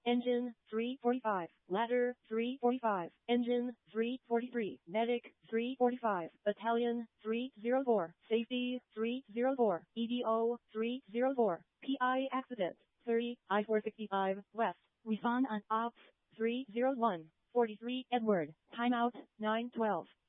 Engine 345, ladder 345, engine 343, medic 345, battalion 304, safety 304, EDO 304, PI accident 30, I-465, west, respond on ops 301, 43 Edward, timeout 912.